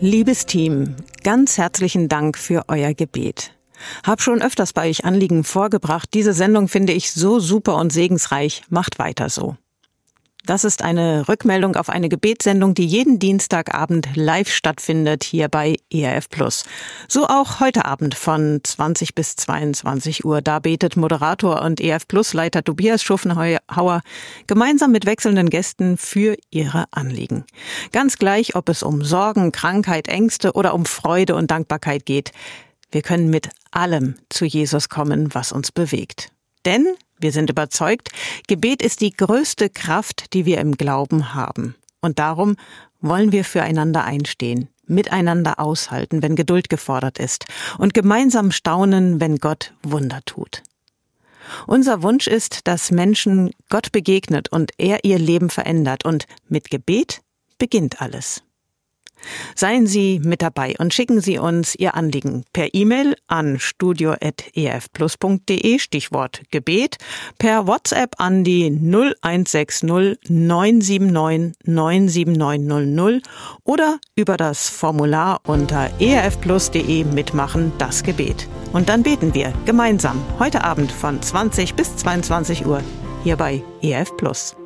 Liebes Team, ganz herzlichen Dank für euer Gebet. Hab schon öfters bei euch Anliegen vorgebracht. Diese Sendung finde ich so super und segensreich. Macht weiter so. Das ist eine Rückmeldung auf eine Gebetssendung, die jeden Dienstagabend live stattfindet hier bei ERF Plus. So auch heute Abend von 20 bis 22 Uhr. Da betet Moderator und ERF Plus Leiter Tobias Schufenhauer gemeinsam mit wechselnden Gästen für ihre Anliegen. Ganz gleich, ob es um Sorgen, Krankheit, Ängste oder um Freude und Dankbarkeit geht. Wir können mit allem zu Jesus kommen, was uns bewegt. Denn wir sind überzeugt, Gebet ist die größte Kraft, die wir im Glauben haben. Und darum wollen wir füreinander einstehen, miteinander aushalten, wenn Geduld gefordert ist und gemeinsam staunen, wenn Gott Wunder tut. Unser Wunsch ist, dass Menschen Gott begegnet und er ihr Leben verändert. Und mit Gebet beginnt alles. Seien Sie mit dabei und schicken Sie uns Ihr Anliegen per E-Mail an studio@erfplus.de, Stichwort Gebet, per WhatsApp an die 0160 979 97900 oder über das Formular unter erfplus.de mitmachen, das Gebet. Und dann beten wir gemeinsam heute Abend von 20 bis 22 Uhr hier bei ERF Plus.